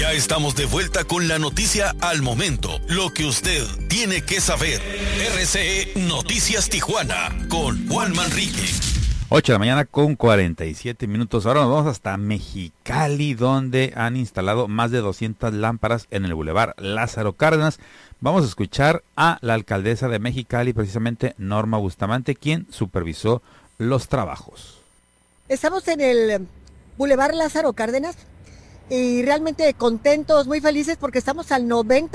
Ya estamos de vuelta con la noticia al momento, lo que usted tiene que saber. RCE Noticias Tijuana con Juan Manrique. 8 de la mañana con 47 minutos. Ahora nos vamos hasta Mexicali, donde han instalado más de 200 lámparas en el Boulevard Lázaro Cárdenas. Vamos a escuchar a la alcaldesa de Mexicali, precisamente Norma Bustamante, quien supervisó los trabajos. Estamos en el Boulevard Lázaro Cárdenas y realmente contentos, muy felices porque estamos al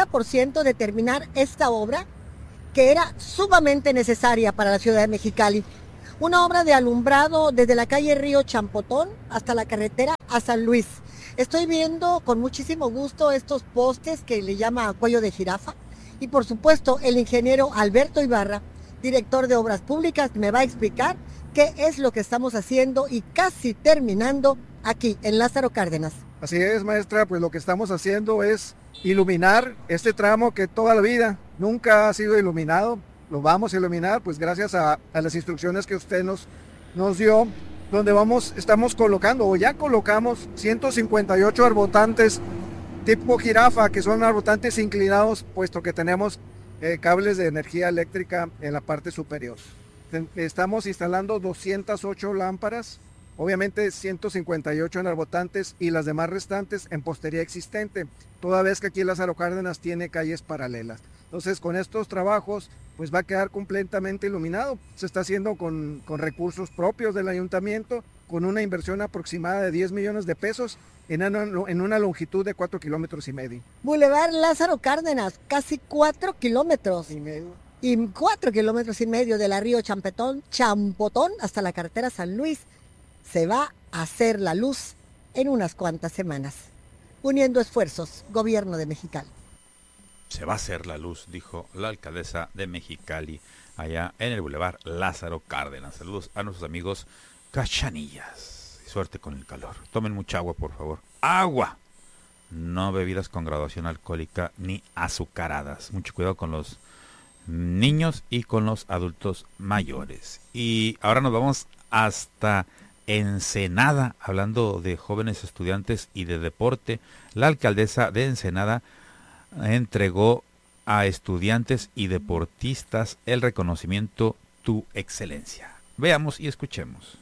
90% de terminar esta obra que era sumamente necesaria para la ciudad de Mexicali. Una obra de alumbrado desde la calle Río Champotón hasta la carretera a San Luis. Estoy viendo con muchísimo gusto estos postes que le llama cuello de jirafa y por supuesto el ingeniero Alberto Ibarra, director de Obras Públicas, me va a explicar qué es lo que estamos haciendo y casi terminando aquí en Lázaro Cárdenas. Así es, maestra, pues lo que estamos haciendo es iluminar este tramo que toda la vida nunca ha sido iluminado. Lo vamos a iluminar, pues gracias a las instrucciones que usted nos dio, donde estamos colocando, o ya colocamos 158 arbotantes tipo jirafa, que son arbotantes inclinados, puesto que tenemos cables de energía eléctrica en la parte superior. Estamos instalando 208 lámparas, obviamente 158 en arbotantes y las demás restantes en postería existente, toda vez que aquí Lázaro Cárdenas tiene calles paralelas. Entonces, con estos trabajos, pues va a quedar completamente iluminado. Se está haciendo con recursos propios del ayuntamiento, con una inversión aproximada de 10 millones de pesos en una longitud de 4,5 kilómetros. Boulevard Lázaro Cárdenas, casi 4 kilómetros. Y 4,5 kilómetros de la Río Champotón hasta la carretera San Luis. Se va a hacer la luz en unas cuantas semanas. Uniendo esfuerzos, Gobierno de Mexicali. Se va a hacer la luz, dijo la alcaldesa de Mexicali, allá en el Boulevard Lázaro Cárdenas. Saludos a nuestros amigos cachanillas. Suerte con el calor. Tomen mucha agua, por favor. ¡Agua! No bebidas con graduación alcohólica ni azucaradas. Mucho cuidado con los niños y con los adultos mayores. Y ahora nos vamos hasta Ensenada, hablando de jóvenes estudiantes y de deporte. La alcaldesa de Ensenada entregó a estudiantes y deportistas el reconocimiento Tu Excelencia. Veamos y escuchemos.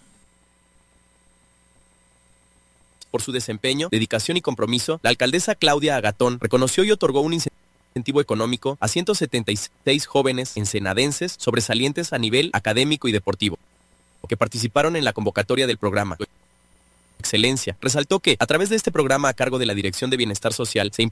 Por su desempeño, dedicación y compromiso, la alcaldesa Claudia Agatón reconoció y otorgó un incentivo económico a 176 jóvenes ensenadenses sobresalientes a nivel académico y deportivo, que participaron en la convocatoria del programa Tu Excelencia. Resaltó que, a través de este programa a cargo de la Dirección de Bienestar Social, se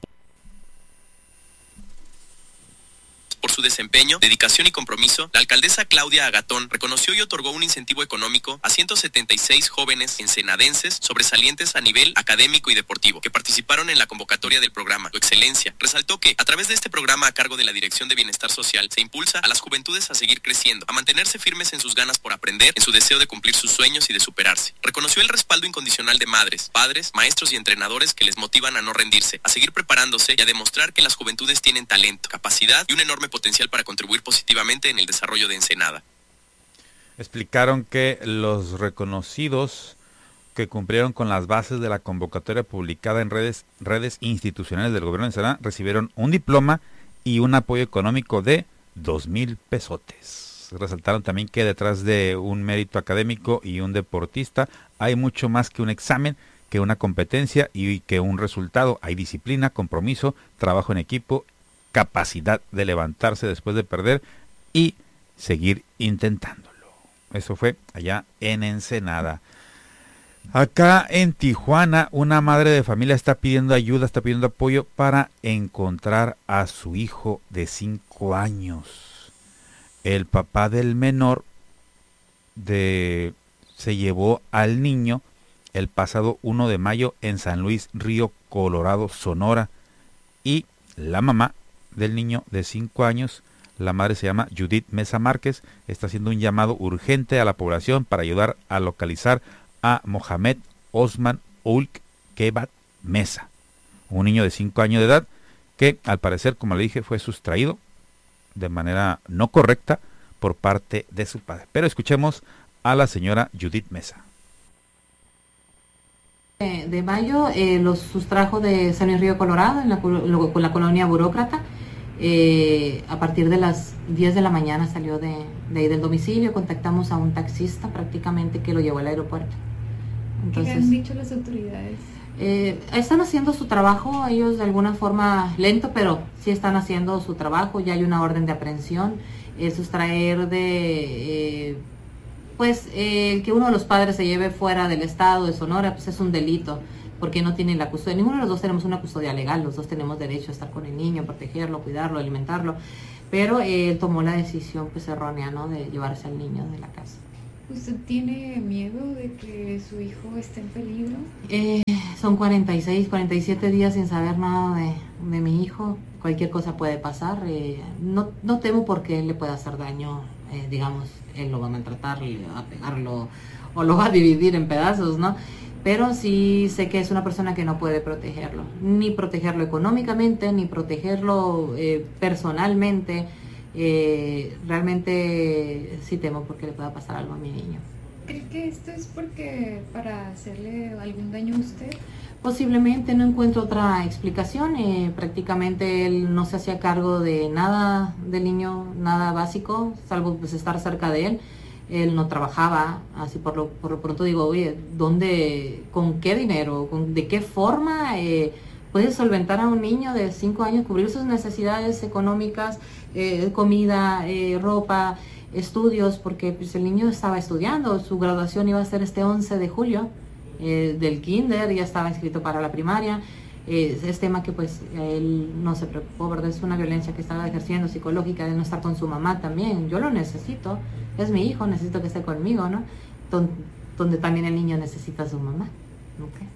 Por su desempeño, dedicación y compromiso, la alcaldesa Claudia Agatón reconoció y otorgó un incentivo económico a 176 jóvenes ensenadenses sobresalientes a nivel académico y deportivo, que participaron en la convocatoria del programa Tu Excelencia. Resaltó que, a través de este programa a cargo de la Dirección de Bienestar Social, se impulsa a las juventudes a seguir creciendo, a mantenerse firmes en sus ganas por aprender, en su deseo de cumplir sus sueños y de superarse. Reconoció el respaldo incondicional de madres, padres, maestros y entrenadores que les motivan a no rendirse, a seguir preparándose y a demostrar que las juventudes tienen talento, capacidad y un enorme potencial para contribuir positivamente en el desarrollo de Ensenada. Explicaron que los reconocidos que cumplieron con las bases de la convocatoria publicada en redes institucionales del gobierno de Ensenada recibieron un diploma y un apoyo económico de 2,000 pesotes. Resaltaron también que detrás de un mérito académico y un deportista hay mucho más que un examen, que una competencia y que un resultado. Hay disciplina, compromiso, trabajo en equipo, capacidad de levantarse después de perder y seguir intentándolo. Eso fue allá en Ensenada. Acá en Tijuana, una madre de familia está pidiendo ayuda, está pidiendo apoyo para encontrar a su hijo de 5 años. El papá del menor se llevó al niño el pasado 1 de mayo en San Luis Río Colorado, Sonora, y la mamá del niño de 5 años, la madre se llama Judith Mesa Márquez, está haciendo un llamado urgente a la población para ayudar a localizar a Mohamed Osman Ulk Kebat Mesa, un niño de 5 años de edad que, al parecer, como le dije, fue sustraído de manera no correcta por parte de su padre. Pero escuchemos a la señora Judith Mesa. De mayo los sustrajo de San Luis Río Colorado con la colonia Burócrata. A partir de las 10 de la mañana salió de ahí del domicilio. Contactamos a un taxista prácticamente que lo llevó al aeropuerto. Entonces, ¿qué han dicho las autoridades? Están haciendo su trabajo, ellos de alguna forma lento, pero sí están haciendo su trabajo. Ya hay una orden de aprehensión, sustraer de que uno de los padres se lleve fuera del estado de Sonora, pues es un delito, porque no tiene la custodia. Ninguno de los dos tenemos una custodia legal, los dos tenemos derecho a estar con el niño, protegerlo, cuidarlo, alimentarlo, pero él tomó la decisión pues errónea, ¿no?, de llevarse al niño de la casa. ¿Usted tiene miedo de que su hijo esté en peligro? Son 47 días sin saber nada de mi hijo. Cualquier cosa puede pasar. No temo porque él le pueda hacer daño. Digamos, él lo va a maltratar, le va a pegarlo o lo va a dividir en pedazos, ¿no? Pero sí sé que es una persona que no puede protegerlo. Ni protegerlo económicamente, ni protegerlo personalmente. Realmente sí temo porque le pueda pasar algo a mi niño. ¿Cree que esto es para hacerle algún daño a usted? Posiblemente, no encuentro otra explicación. Prácticamente él no se hacía cargo de nada del niño, nada básico, salvo pues estar cerca de él. Él no trabajaba, así por lo pronto digo, oye, ¿dónde, con qué dinero, de qué forma puedes solventar a un niño de 5 años, cubrir sus necesidades económicas, comida, ropa, estudios? Porque pues, el niño estaba estudiando, su graduación iba a ser este 11 de julio del kinder, ya estaba inscrito para la primaria. Es tema que pues él no se preocupó, ¿verdad? Es una violencia que estaba ejerciendo psicológica de no estar con su mamá también. Yo lo necesito, es mi hijo, necesito que esté conmigo, ¿no? Donde también el niño necesita a su mamá. Okay.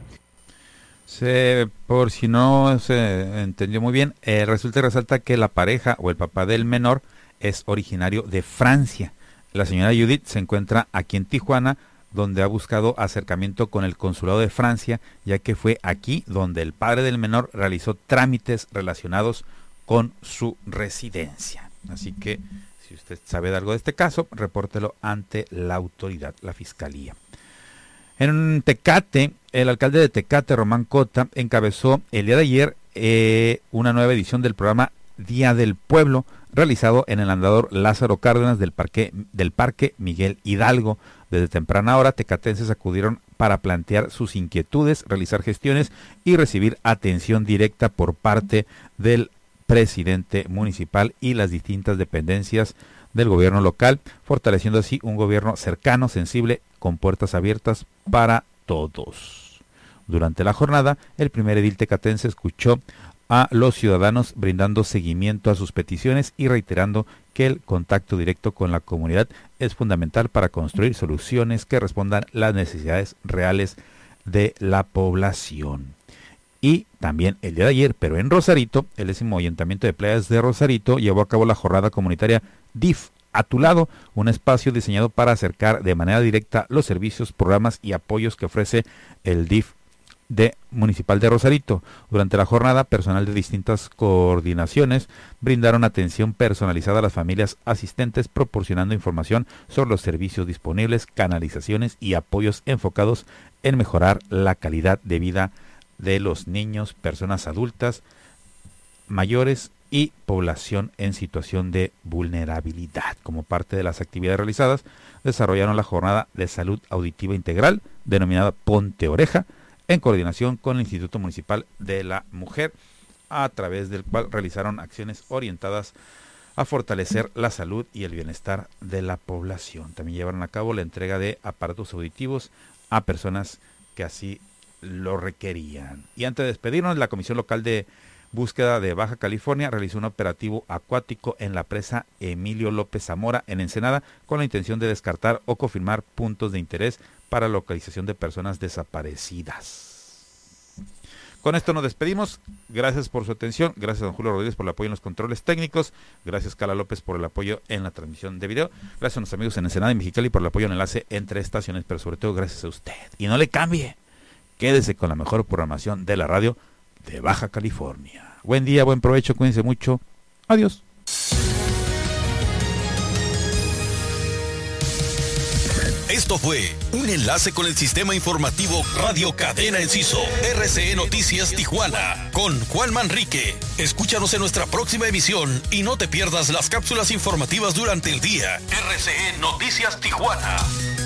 Por si no se entendió muy bien, resulta y resalta que la pareja o el papá del menor es originario de Francia. La señora Judith se encuentra aquí en Tijuana, donde ha buscado acercamiento con el consulado de Francia, ya que fue aquí donde el padre del menor realizó trámites relacionados con su residencia. Así que, si usted sabe de algo de este caso, repórtelo ante la autoridad, la fiscalía. En Tecate, el alcalde de Tecate, Román Cota, encabezó el día de ayer una nueva edición del programa Día del Pueblo, realizado en el andador Lázaro Cárdenas del Parque Miguel Hidalgo. Desde temprana hora, tecatenses acudieron para plantear sus inquietudes, realizar gestiones y recibir atención directa por parte del presidente municipal y las distintas dependencias del gobierno local, fortaleciendo así un gobierno cercano, sensible, con puertas abiertas para todos. Durante la jornada, el primer edil tecatense escuchó a los ciudadanos brindando seguimiento a sus peticiones y reiterando que el contacto directo con la comunidad es fundamental para construir soluciones que respondan a las necesidades reales de la población. Y también el día de ayer, pero en Rosarito, el 10º Ayuntamiento de Playas de Rosarito llevó a cabo la jornada comunitaria DIF a tu lado, un espacio diseñado para acercar de manera directa los servicios, programas y apoyos que ofrece el DIF municipal de Rosarito. Durante la jornada, personal de distintas coordinaciones brindaron atención personalizada a las familias asistentes, proporcionando información sobre los servicios disponibles, canalizaciones y apoyos enfocados en mejorar la calidad de vida de los niños, personas adultas, mayores y población en situación de vulnerabilidad. Como parte de las actividades realizadas, desarrollaron la jornada de salud auditiva integral, denominada Ponte Oreja, en coordinación con el Instituto Municipal de la Mujer, a través del cual realizaron acciones orientadas a fortalecer la salud y el bienestar de la población. También llevaron a cabo la entrega de aparatos auditivos a personas que así lo requerían. Y antes de despedirnos, la Comisión Local de Búsqueda de Baja California realizó un operativo acuático en la presa Emilio López Zamora en Ensenada, con la intención de descartar o confirmar puntos de interés para la localización de personas desaparecidas. Con esto nos despedimos. Gracias por su atención. Gracias a don Julio Rodríguez por el apoyo en los controles técnicos. Gracias Carla López por el apoyo en la transmisión de video. Gracias a nuestros amigos en Ensenada y Mexicali por el apoyo en el enlace entre estaciones, pero sobre todo gracias a usted. Y no le cambie. Quédese con la mejor programación de la radio de Baja California. Buen día, buen provecho, cuídense mucho. Adiós. Esto fue un enlace con el sistema informativo Radio Cadena Enciso, RCE Noticias Tijuana, con Juan Manrique. Escúchanos en nuestra próxima emisión y no te pierdas las cápsulas informativas durante el día. RCE Noticias Tijuana.